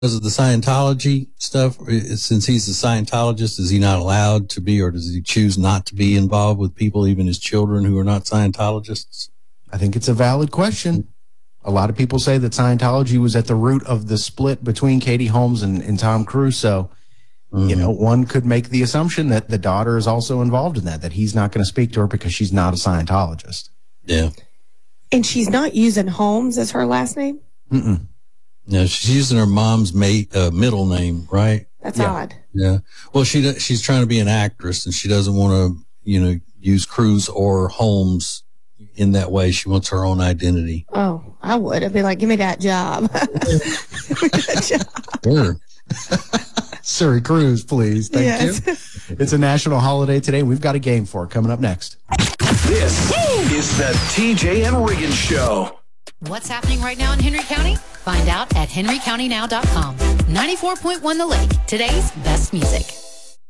because of the Scientology stuff? Since he's a Scientologist, is he not allowed to be, or does he choose not to be involved with people, even his children, who are not Scientologists? I think it's a valid question. A lot of people say that Scientology was at the root of the split between Katie Holmes and Tom Cruise. So, you know, one could make the assumption that the daughter is also involved in that he's not going to speak to her because she's not a Scientologist. Yeah. And she's not using Holmes as her last name? Mm-mm. No, she's using her mom's middle name, right? That's odd. Yeah. Well, she's trying to be an actress, and she doesn't want to, use Cruise or Holmes in that way. She wants her own identity. Oh, I would. I'd be like, give me that job. Give me that job. Sure. Suri Cruise, please. Thank you. It's a national holiday today. We've got a game for it coming up next. This is the TJ and Regan Show. What's happening right now in Henry County? Find out at henrycountynow.com. 94.1 The Lake, today's best music.